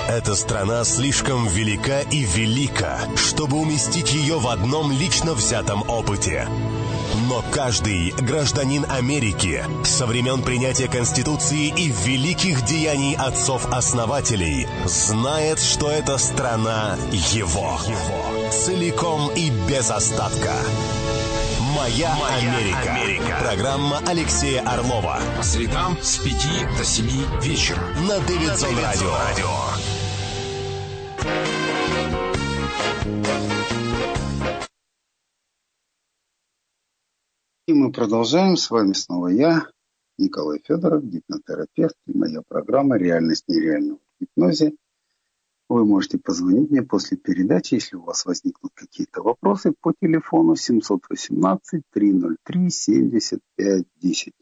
Эта страна слишком велика и велика, чтобы уместить ее в одном лично взятом опыте. Но каждый гражданин Америки со времен принятия Конституции и великих деяний отцов-основателей знает, что эта страна его. Целиком и без остатка. «Моя Америка». Программа Алексея Орлова. По средам с 5 до 7 вечера. На Дэвидсон Радио. И мы продолжаем. С вами снова я, Николай Федоров, гипнотерапевт, и моя программа «Реальность нереального в гипнозе». Вы можете позвонить мне после передачи, если у вас возникнут какие-то вопросы, по телефону 718-303-7510.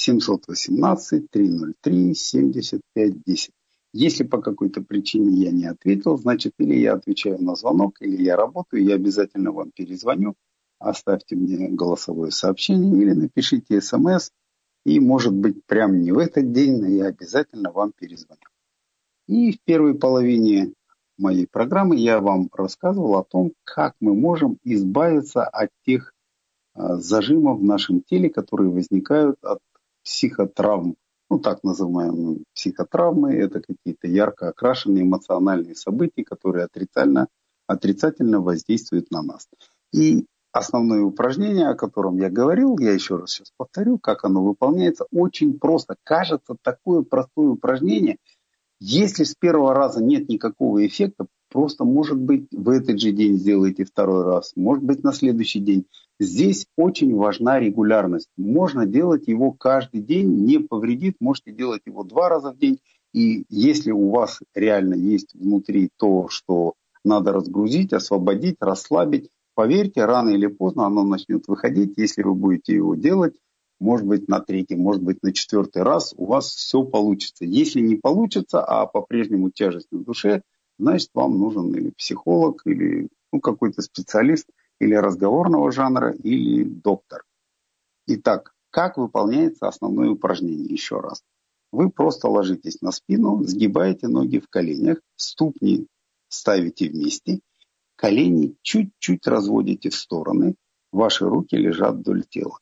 718-303-7510. Если по какой-то причине я не ответил, значит, или я отвечаю на звонок, или я работаю, я обязательно вам перезвоню. Оставьте мне голосовое сообщение или напишите смс. И, может быть, прямо не в этот день, но я обязательно вам перезвоню. И в первой половине моей программы я вам рассказывал о том, как мы можем избавиться от тех зажимов в нашем теле, которые возникают от психотравм. Ну, так называемые психотравмы – это какие-то ярко окрашенные эмоциональные события, которые отрицательно воздействуют на нас. И основное упражнение, о котором я говорил, я еще раз сейчас повторю, как оно выполняется, очень просто. Кажется, такое простое упражнение. Если с первого раза нет никакого эффекта, просто, может быть, в этот же день сделайте второй раз, может быть, на следующий день. Здесь очень важна регулярность. Можно делать его каждый день, не повредит, можете делать его 2 раза в день. И если у вас реально есть внутри то, что надо разгрузить, освободить, расслабить, поверьте, рано или поздно оно начнет выходить, если вы будете его делать. Может быть, на 3-й, может быть, на 4-й раз у вас все получится. Если не получится, а по-прежнему тяжесть на душе, значит, вам нужен или психолог, или какой-то специалист, или разговорного жанра, или доктор. Итак, как выполняется основное упражнение? Еще раз. Вы просто ложитесь на спину, сгибаете ноги в коленях, ступни ставите вместе, колени чуть-чуть разводите в стороны, ваши руки лежат вдоль тела.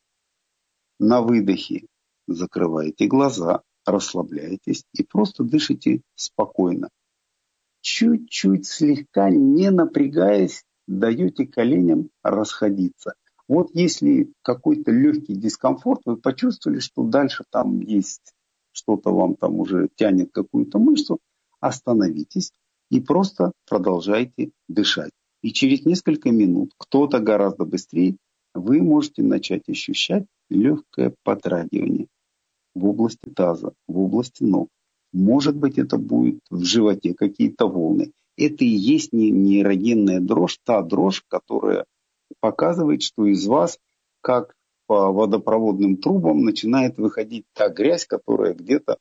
На выдохе закрываете глаза, расслабляетесь и просто дышите спокойно. Чуть-чуть, слегка, не напрягаясь, даете коленям расходиться. Вот если какой-то легкий дискомфорт, вы почувствовали, что дальше там есть что-то, вам там уже тянет какую-то мышцу, остановитесь и просто продолжайте дышать. И через несколько минут, кто-то гораздо быстрее, вы можете начать ощущать легкое подрагивание в области таза, в области ног. Может быть, это будет в животе какие-то волны. Это и есть нейрогенная дрожь, та дрожь, которая показывает, что из вас, как по водопроводным трубам, начинает выходить та грязь, которая где-то,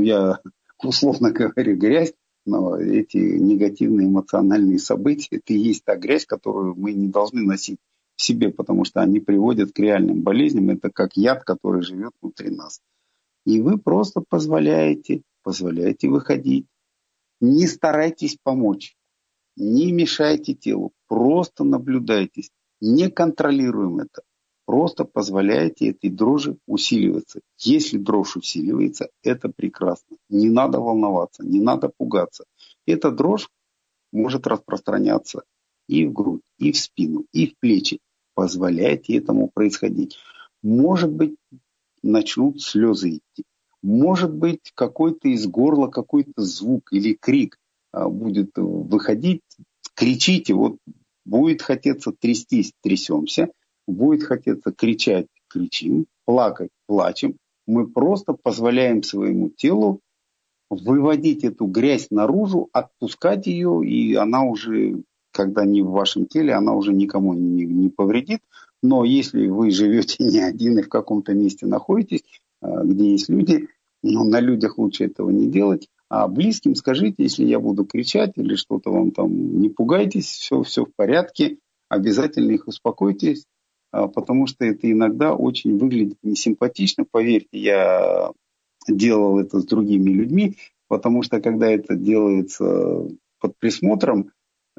я условно говорю грязь, но эти негативные эмоциональные события, это и есть та грязь, которую мы не должны носить в себе, потому что они приводят к реальным болезням. Это как яд, который живет внутри нас. И вы просто позволяете выходить. Не старайтесь помочь, не мешайте телу, просто наблюдайтесь, не контролируем это. Просто позволяйте этой дрожи усиливаться. Если дрожь усиливается, это прекрасно. Не надо волноваться, не надо пугаться. Эта дрожь может распространяться и в грудь, и в спину, и в плечи. Позволяйте этому происходить. Может быть, начнут слезы идти. Может быть, какой-то из горла какой-то звук или крик будет выходить. Кричите, вот будет хотеться трястись, трясемся. Будет хотеться кричать, кричим, плакать, плачем. Мы просто позволяем своему телу выводить эту грязь наружу, отпускать ее, и она уже, когда не в вашем теле, она уже никому не повредит. Но если вы живете не один и в каком-то месте находитесь, где есть люди, на людях лучше этого не делать. А близким скажите, если я буду кричать или что-то вам там, не пугайтесь, все в порядке, обязательно их успокойте, потому что это иногда очень выглядит несимпатично. Поверьте, я делал это с другими людьми, Потому что когда это делается под присмотром,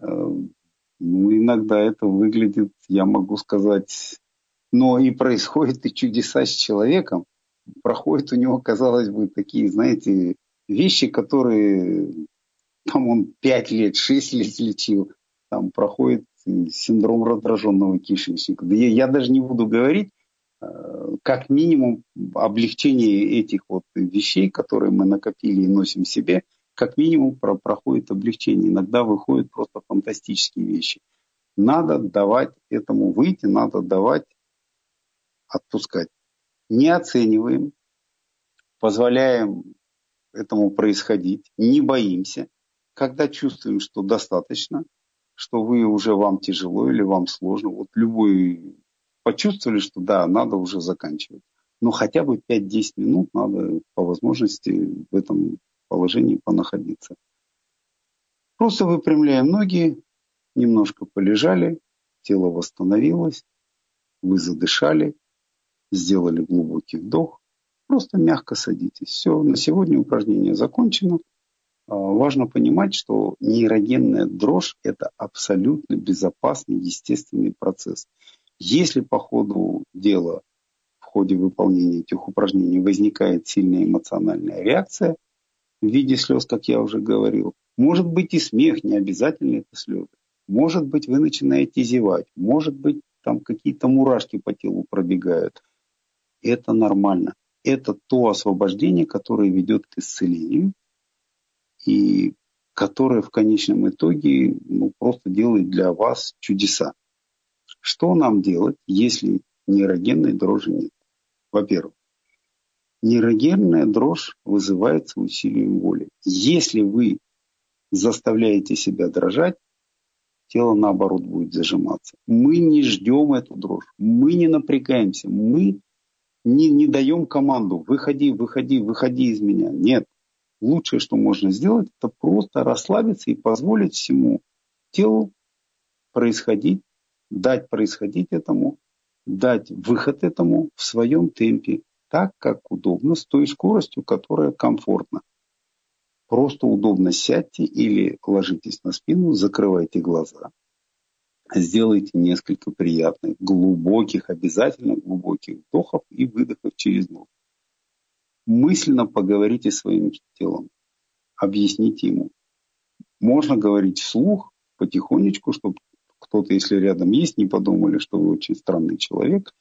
иногда это выглядит, я могу сказать, но и происходят и чудеса с человеком. Проходят у него, казалось бы, такие, знаете, вещи, которые там он 5 лет, 6 лет лечил. Там проходит синдром раздраженного кишечника. Да я даже не буду говорить, как минимум облегчение этих вот вещей, которые мы накопили и носим в себе, как минимум проходит облегчение. Иногда выходят просто фантастические вещи. Надо давать этому выйти, надо давать отпускать. Не оцениваем, позволяем этому происходить, не боимся. Когда чувствуем, что достаточно, что вам тяжело или вам сложно, вот любой почувствовали, что да, надо уже заканчивать. Но хотя бы 5-10 минут надо по возможности в этом положении понаходиться. Просто выпрямляем ноги, немножко полежали, тело восстановилось, вы задышали, сделали глубокий вдох, просто мягко садитесь. Все, на сегодня упражнение закончено. Важно понимать, что нейрогенная дрожь – это абсолютно безопасный, естественный процесс. Если по ходу дела, в ходе выполнения этих упражнений возникает сильная эмоциональная реакция в виде слез, как я уже говорил, может быть и смех, не обязательно это слезы. Может быть, вы начинаете зевать, может быть, там какие-то мурашки по телу пробегают. Это нормально. Это то освобождение, которое ведет к исцелению и которое в конечном итоге просто делает для вас чудеса. Что нам делать, если нейрогенной дрожи нет? Во-первых, нейрогенная дрожь вызывается усилием воли. Если вы заставляете себя дрожать, тело наоборот будет зажиматься. Мы не ждем эту дрожь, мы не напрягаемся, мы не даем команду «выходи, выходи, выходи из меня». Нет. Лучшее, что можно сделать, это просто расслабиться и позволить всему телу происходить, дать происходить этому, дать выход этому в своем темпе, так, как удобно, с той скоростью, которая комфортна. Просто удобно сядьте или ложитесь на спину, закрывайте глаза. Сделайте несколько приятных, глубоких, обязательно глубоких вдохов и выдохов через нос. Мысленно поговорите со своим телом. Объясните ему. Можно говорить вслух, потихонечку, чтобы кто-то, если рядом есть, не подумали, что вы очень странный человек.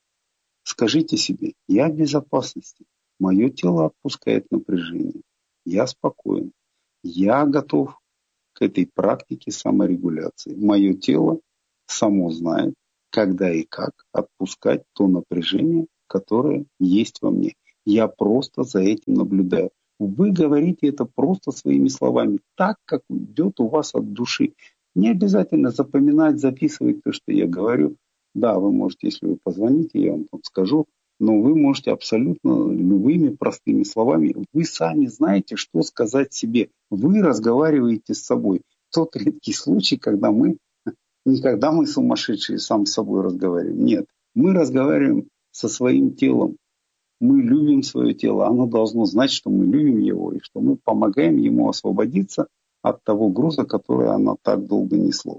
Скажите себе, я в безопасности. Мое тело отпускает напряжение. Я спокоен. Я готов к этой практике саморегуляции. Мое тело само знает, когда и как отпускать то напряжение, которое есть во мне. Я просто за этим наблюдаю. Вы говорите это просто своими словами, так, как идет у вас от души. Не обязательно запоминать, записывать то, что я говорю. Да, вы можете, если вы позвоните, я вам там скажу, но вы можете абсолютно любыми простыми словами. Вы сами знаете, что сказать себе. Вы разговариваете с собой. Тот редкий случай, когда мы сумасшедшие сам с собой разговариваем. Нет, мы разговариваем со своим телом. Мы любим свое тело. Оно должно знать, что мы любим его и что мы помогаем ему освободиться от того груза, который оно так долго несло.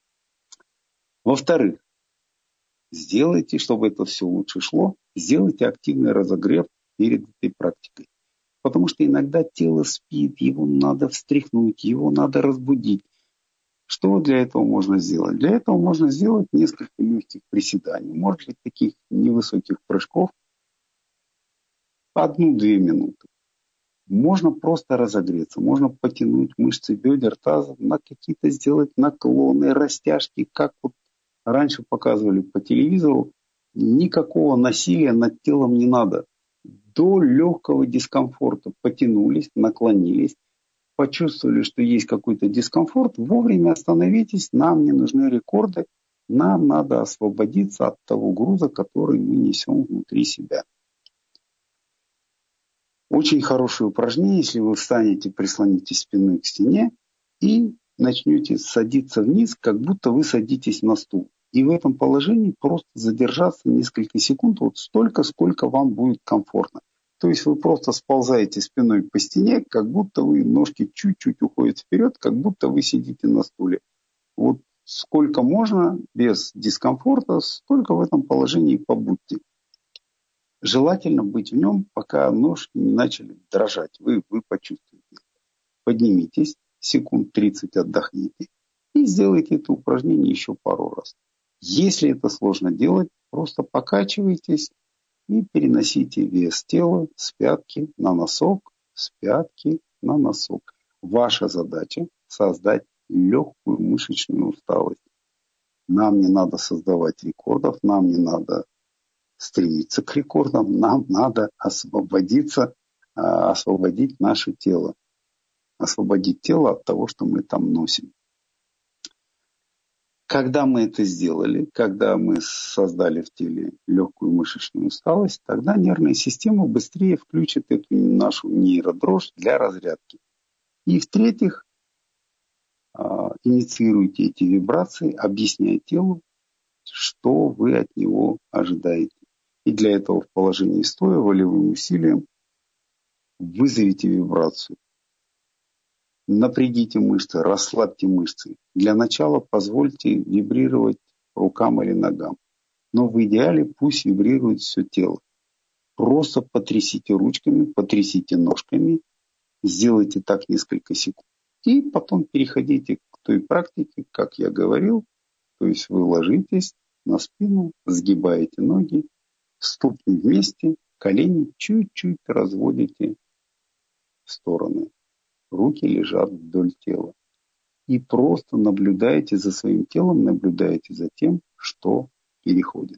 Во-вторых, сделайте, чтобы это все лучше шло, сделайте активный разогрев перед этой практикой. Потому что иногда тело спит, его надо встряхнуть, его надо разбудить. Что для этого можно сделать? Для этого можно сделать несколько легких приседаний, может быть, таких невысоких прыжков, 1-2 минуты. Можно просто разогреться, можно потянуть мышцы бедер, таза, на какие-то сделать наклоны, растяжки, как вот раньше показывали по телевизору. Никакого насилия над телом не надо. До легкого дискомфорта потянулись, наклонились, почувствовали, что есть какой-то дискомфорт, вовремя остановитесь, нам не нужны рекорды, нам надо освободиться от того груза, который мы несем внутри себя. Очень хорошее упражнение, если вы встанете, прислонитесь спиной к стене и начнете садиться вниз, как будто вы садитесь на стул. И в этом положении просто задержаться несколько секунд, вот столько, сколько вам будет комфортно. То есть вы просто сползаете спиной по стене, как будто вы ножки чуть-чуть уходят вперед, как будто вы сидите на стуле. Вот сколько можно без дискомфорта, столько в этом положении побудьте. Желательно быть в нем, пока ножки не начали дрожать. Вы почувствуете. Поднимитесь, секунд 30 отдохните и сделайте это упражнение еще пару раз. Если это сложно делать, просто покачивайтесь и переносите вес тела с пятки на носок, с пятки на носок. Ваша задача создать легкую мышечную усталость. Нам не надо создавать рекордов, нам не надо стремиться к рекордам, нам надо освободить наше тело. Освободить тело от того, что мы там носим. Когда мы это сделали, когда мы создали в теле легкую мышечную усталость, тогда нервная система быстрее включит эту нашу нейродрожь для разрядки. И в-третьих, инициируйте эти вибрации, объясняя телу, что вы от него ожидаете. И для этого в положении стоя волевым усилием вызовите вибрацию. Напрягите мышцы, расслабьте мышцы. Для начала позвольте вибрировать рукам или ногам. Но в идеале пусть вибрирует все тело. Просто потрясите ручками, потрясите ножками. Сделайте так несколько секунд. И потом переходите к той практике, как я говорил. То есть вы ложитесь на спину, сгибаете ноги, ступни вместе, колени чуть-чуть разводите в стороны. Руки лежат вдоль тела. И просто наблюдаете за своим телом, наблюдаете за тем, что переходит.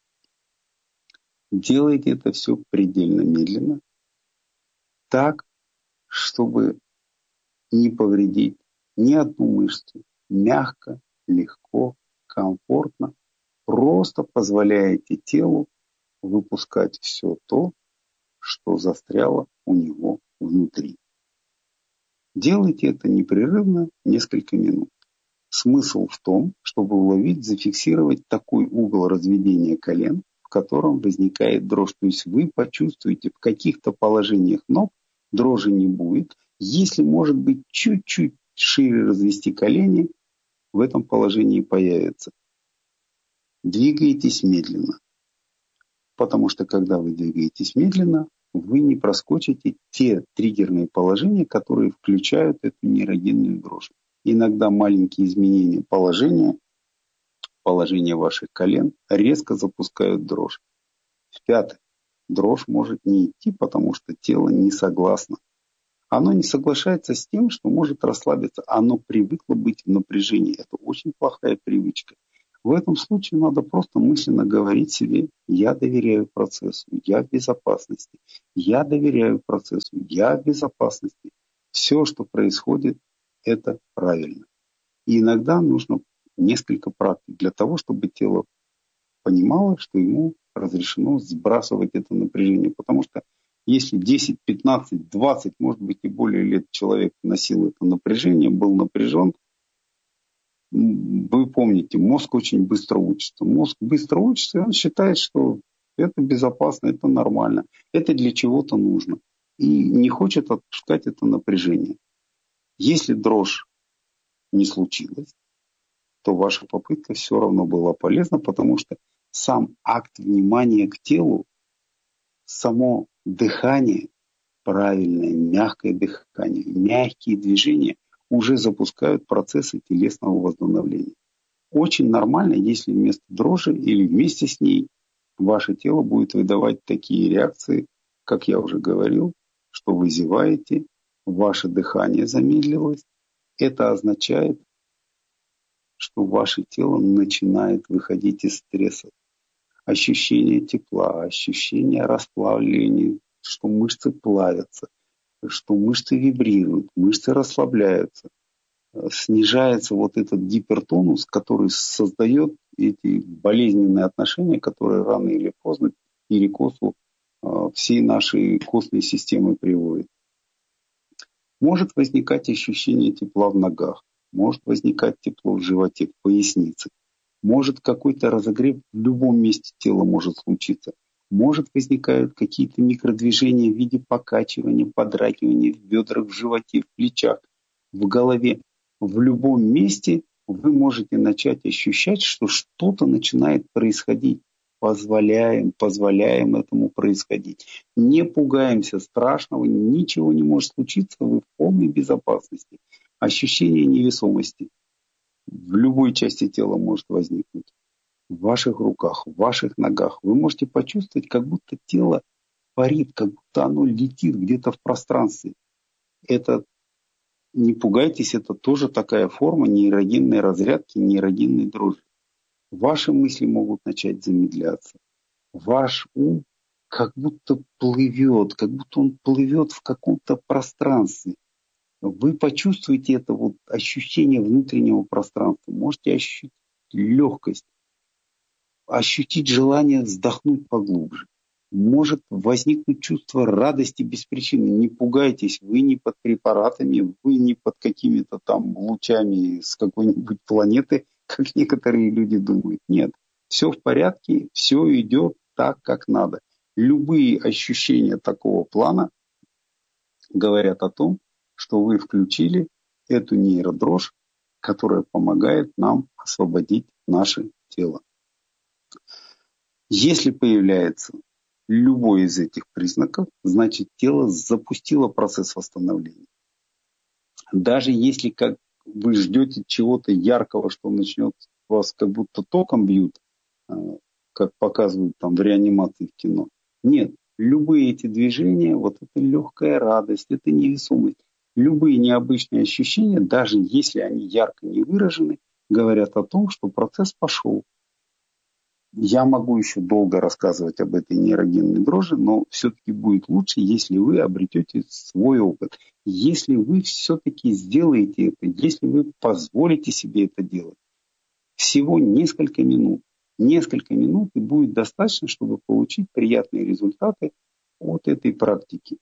Делайте это все предельно медленно, так, чтобы не повредить ни одну мышцу. Мягко, легко, комфортно. Просто позволяете телу выпускать все то, что застряло у него внутри. Делайте это непрерывно несколько минут. Смысл в том, чтобы уловить, зафиксировать такой угол разведения колен, в котором возникает дрожь. То есть вы почувствуете, в каких-то положениях ног дрожи не будет. Если, может быть, чуть-чуть шире развести колени, в этом положении появится. Двигайтесь медленно. Потому что когда вы двигаетесь медленно, вы не проскочите те триггерные положения, которые включают эту нейрогенную дрожь. Иногда маленькие изменения положения ваших колен резко запускают дрожь. В-пятых, дрожь может не идти, потому что тело не согласно. Оно не соглашается с тем, что может расслабиться. Оно привыкло быть в напряжении. Это очень плохая привычка. В этом случае надо просто мысленно говорить себе: я доверяю процессу, я в безопасности. Я доверяю процессу, я в безопасности. Все, что происходит, это правильно. И иногда нужно несколько практик для того, чтобы тело понимало, что ему разрешено сбрасывать это напряжение. Потому что если 10, 15, 20, может быть и более лет человек носил это напряжение, был напряжен, вы помните, мозг очень быстро учится. Мозг быстро учится, и он считает, что это безопасно, это нормально, это для чего-то нужно. И не хочет отпускать это напряжение. Если дрожь не случилась, то ваша попытка все равно была полезна, потому что сам акт внимания к телу, само дыхание, правильное, мягкое дыхание, мягкие движения уже запускают процессы телесного восстановления. Очень нормально, если вместо дрожи или вместе с ней ваше тело будет выдавать такие реакции, как я уже говорил, что вы зеваете, ваше дыхание замедлилось. Это означает, что ваше тело начинает выходить из стресса. Ощущение тепла, ощущение расплавления, что мышцы плавятся, что мышцы вибрируют, мышцы расслабляются. Снижается вот этот гипертонус, который создает эти болезненные отношения, которые рано или поздно к перекосу всей нашей костной системы приводят. Может возникать ощущение тепла в ногах, может возникать тепло в животе, в пояснице. Может какой-то разогрев в любом месте тела может случиться. Может, возникают какие-то микродвижения в виде покачивания, подрагивания в бедрах, в животе, в плечах, в голове. В любом месте вы можете начать ощущать, что что-то начинает происходить. Позволяем этому происходить. Не пугаемся страшного, ничего не может случиться, вы в полной безопасности. Ощущение невесомости в любой части тела может возникнуть. В ваших руках, в ваших ногах. Вы можете почувствовать, как будто тело парит, как будто оно летит где-то в пространстве. Это, не пугайтесь, это тоже такая форма нейрогенной разрядки, нейрогенной дрожи. Ваши мысли могут начать замедляться. Ваш ум как будто он плывет в каком-то пространстве. Вы почувствуете это вот ощущение внутреннего пространства. Можете ощутить легкость, ощутить желание вздохнуть поглубже. Может возникнуть чувство радости без причины. Не пугайтесь, вы не под препаратами, вы не под какими-то там лучами с какой-нибудь планеты, как некоторые люди думают. Нет, все в порядке, все идет так, как надо. Любые ощущения такого плана говорят о том, что вы включили эту нейродрожь, которая помогает нам освободить наше тело. Если появляется любой из этих признаков, значит тело запустило процесс восстановления. Даже если как вы ждете чего-то яркого, что начнет вас как будто током бьют, как показывают там в реанимации в кино. Нет, любые эти движения, вот это легкая радость, это невесомость, любые необычные ощущения, даже если они ярко не выражены, говорят о том, что процесс пошел. Я могу еще долго рассказывать об этой нейрогенной дрожи, но все-таки будет лучше, если вы обретете свой опыт. Если вы все-таки сделаете это, если вы позволите себе это делать. Всего несколько минут. Несколько минут и будет достаточно, чтобы получить приятные результаты от этой практики.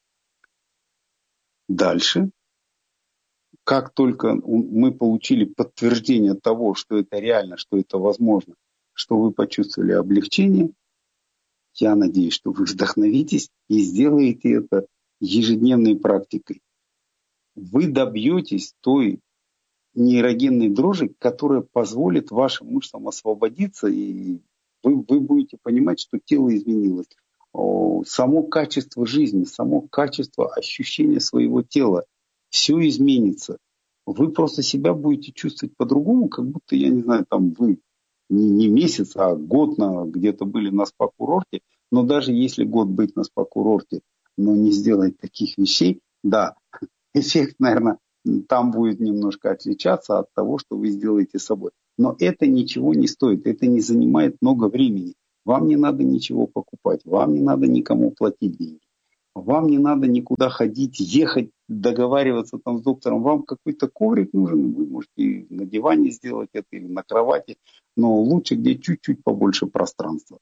Дальше, как только мы получили подтверждение того, что это реально, что это возможно, что вы почувствовали облегчение, я надеюсь, что вы вдохновитесь и сделаете это ежедневной практикой. Вы добьетесь той нейрогенной дрожи, которая позволит вашим мышцам освободиться, и вы будете понимать, что тело изменилось. Само качество жизни, само качество ощущения своего тела, все изменится. Вы просто себя будете чувствовать по-другому, как будто, я не знаю, там вы не месяц, а год где-то были на спа-курорте. Но даже если год быть на спа-курорте, но не сделать таких вещей, да, эффект, наверное, там будет немножко отличаться от того, что вы сделаете с собой. Но это ничего не стоит, это не занимает много времени. Вам не надо ничего покупать, вам не надо никому платить деньги. Вам не надо никуда ходить, ехать, договариваться там с доктором. Вам какой-то коврик нужен, вы можете на диване сделать это или на кровати, но лучше, где чуть-чуть побольше пространства.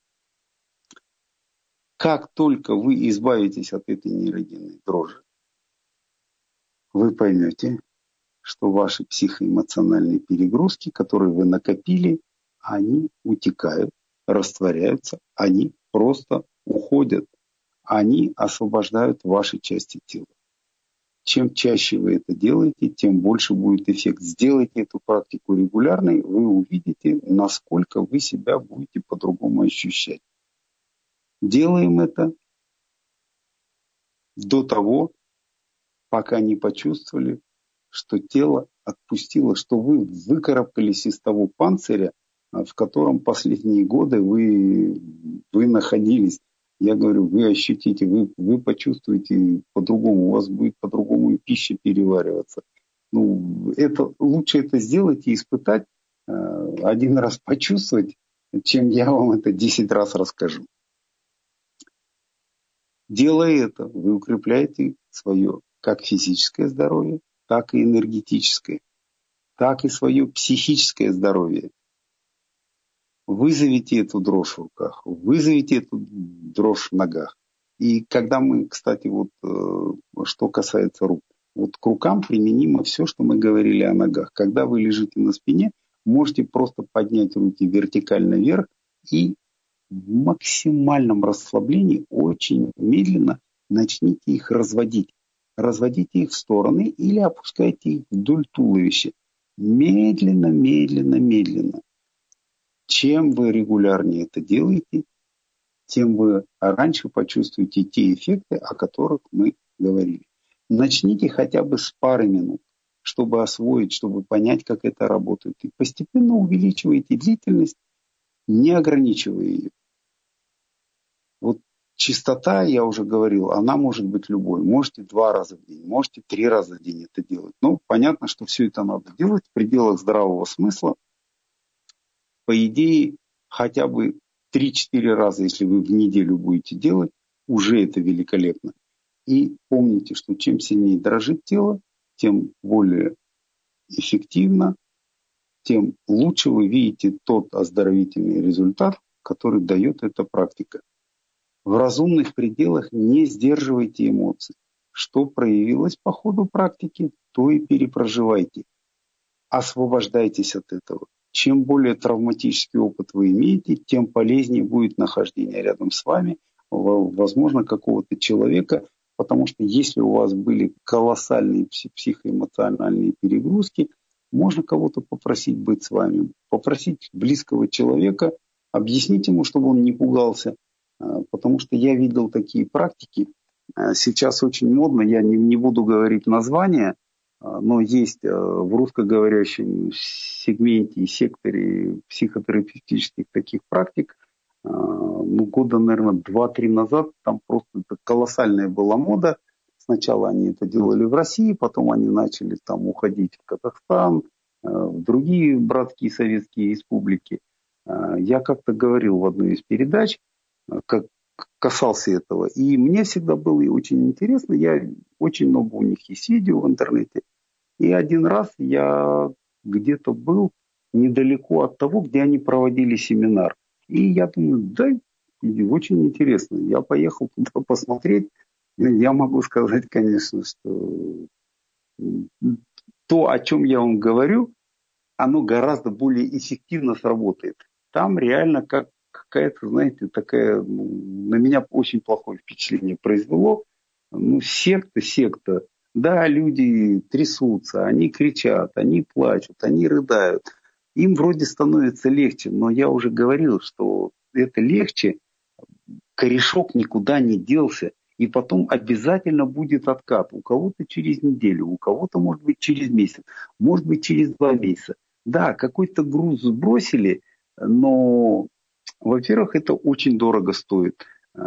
Как только вы избавитесь от этой нейрогенной дрожи, вы поймете, что ваши психоэмоциональные перегрузки, которые вы накопили, они утекают, растворяются, они просто уходят. Они освобождают ваши части тела. Чем чаще вы это делаете, тем больше будет эффект. Сделайте эту практику регулярной, вы увидите, насколько вы себя будете по-другому ощущать. Делаем это до того, пока не почувствовали, что тело отпустило, что вы выкарабкались из того панциря, в котором последние годы вы находились. Я говорю, вы ощутите, вы почувствуете по-другому, у вас будет по-другому и пища перевариваться. Лучше это сделать и испытать, один раз почувствовать, чем я вам это 10 раз расскажу. Делая это, вы укрепляете свое как физическое здоровье, так и энергетическое, так и свое психическое здоровье. Вызовите эту дрожь в руках, вызовите эту дрожь в ногах. И когда мы, кстати, что касается рук, к рукам применимо все, что мы говорили о ногах. Когда вы лежите на спине, можете просто поднять руки вертикально вверх и в максимальном расслаблении очень медленно начните их разводить. Разводите их в стороны или опускайте их вдоль туловища. Медленно, медленно, медленно. Чем вы регулярнее это делаете, тем вы раньше почувствуете те эффекты, о которых мы говорили. Начните хотя бы с пары минут, чтобы освоить, чтобы понять, как это работает. И постепенно увеличивайте длительность, не ограничивая ее. Вот частота, я уже говорил, она может быть любой. Можете 2 раза в день, можете 3 раза в день это делать. Но понятно, что все это надо делать в пределах здравого смысла. По идее, хотя бы 3-4 раза, если вы в неделю будете делать, уже это великолепно. И помните, что чем сильнее дрожит тело, тем более эффективно, тем лучше вы видите тот оздоровительный результат, который дает эта практика. В разумных пределах не сдерживайте эмоции. Что проявилось по ходу практики, то и перепроживайте. Освобождайтесь от этого. Чем более травматический опыт вы имеете, тем полезнее будет нахождение рядом с вами, возможно, какого-то человека, потому что если у вас были колоссальные психоэмоциональные перегрузки, можно кого-то попросить быть с вами, попросить близкого человека, объяснить ему, чтобы он не пугался, потому что я видел такие практики. Сейчас очень модно, я не буду говорить названия, но есть в русскоговорящем сегменте и секторе психотерапевтических таких практик, года, наверное, 2-3 назад, там просто колоссальная была мода. Сначала они это делали в России, потом они начали там уходить в Казахстан, в другие братские советские республики. Я как-то говорил в одной из передач, как касался этого. И мне всегда было и очень интересно. Очень много у них есть видео в интернете. И один раз я где-то был недалеко от того, где они проводили семинар. И я думаю, да, очень интересно. Я поехал туда посмотреть. Я могу сказать, конечно, что то, о чем я вам говорю, оно гораздо более эффективно сработает. Там реально как какая-то, знаете, такая, на меня очень плохое впечатление произвело. Секта. Да, люди трясутся, они кричат, они плачут, они рыдают. Им вроде становится легче, но я уже говорил, что это легче, корешок никуда не делся. И потом обязательно будет откат. У кого-то через неделю, у кого-то, может быть, через месяц, может быть, через 2 месяца. Да, какой-то груз сбросили, но, во-первых, это очень дорого стоит.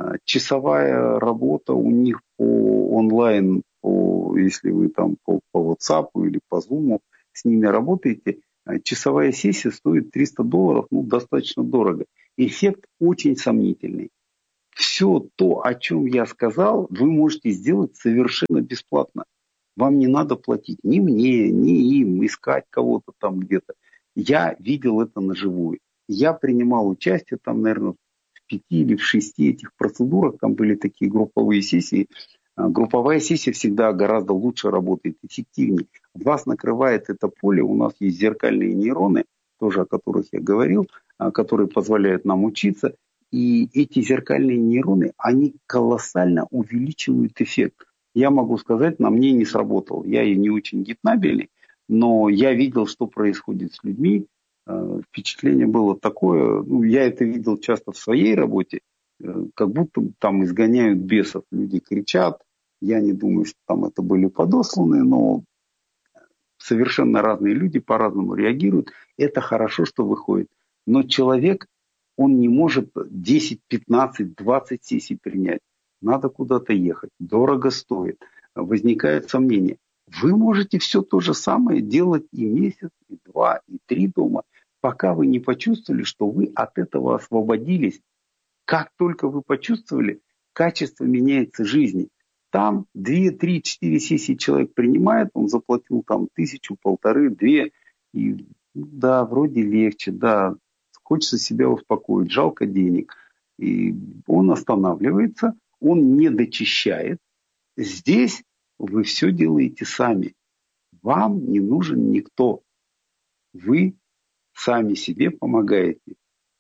Часовая работа у них по онлайн, если вы там по WhatsApp или по Zoom с ними работаете, часовая сессия стоит $300, достаточно дорого. Эффект очень сомнительный. Все то, о чем я сказал, вы можете сделать совершенно бесплатно. Вам не надо платить ни мне, ни им, искать кого-то там где-то. Я видел это наживую. Я принимал участие там, наверное, в 5 или в 6 этих процедурах. Там были такие групповые сессии. Групповая сессия всегда гораздо лучше работает, эффективнее. Вас накрывает это поле. У нас есть зеркальные нейроны, тоже о которых я говорил, которые позволяют нам учиться. И эти зеркальные нейроны, они колоссально увеличивают эффект. Я могу сказать, на мне не сработал. Я и не очень гипнабельный, но я видел, что происходит с людьми. Впечатление было такое, я это видел часто в своей работе, как будто там изгоняют бесов. Люди кричат. Я не думаю, что там это были подосланные, но совершенно разные люди по-разному реагируют. Это хорошо, что выходит. Но человек, он не может 10, 15, 20 сессий принять. Надо куда-то ехать. Дорого стоит. Возникают сомнения. Вы можете все то же самое делать и месяц, и 2, и 3 дома, пока вы не почувствовали, что вы от этого освободились. Как только вы почувствовали, качество меняется жизни. Там 2, 3, 4 сессии человек принимает, он заплатил там 1000, 1500, 2. И да, вроде легче, да, хочется себя успокоить, жалко денег. И он останавливается, он не дочищает. Здесь вы все делаете сами. Вам не нужен никто. Вы сами себе помогаете.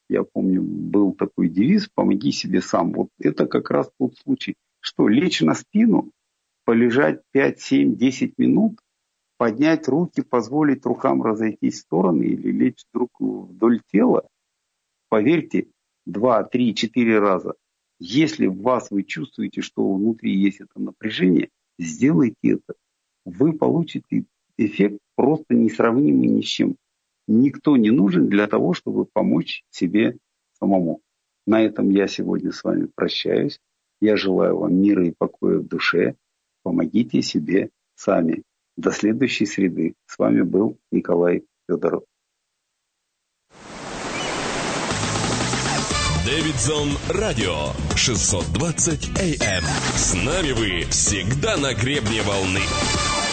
я помню, был такой девиз «помоги себе сам». Вот это как раз тот случай, что лечь на спину, полежать 5, 7, 10 минут, поднять руки, позволить рукам разойтись в стороны или лечь вдоль тела, поверьте, 2, 3, 4 раза. Если в вас вы чувствуете, что внутри есть это напряжение, сделайте это. Вы получите эффект просто несравнимый ни с чем. Никто не нужен для того, чтобы помочь себе самому. На этом я сегодня с вами прощаюсь. Я желаю вам мира и покоя в душе. Помогите себе сами. До следующей среды. С вами был Николай Федоров. Дэвидсон Радио 620 AM. С нами вы всегда на гребне волны.